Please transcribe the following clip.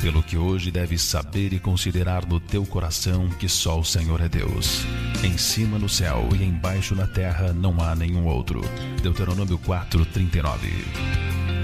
pelo que hoje deves saber e considerar no teu coração que só o Senhor é Deus. Em cima no céu e embaixo na terra não há nenhum outro. Deuteronômio 4:39.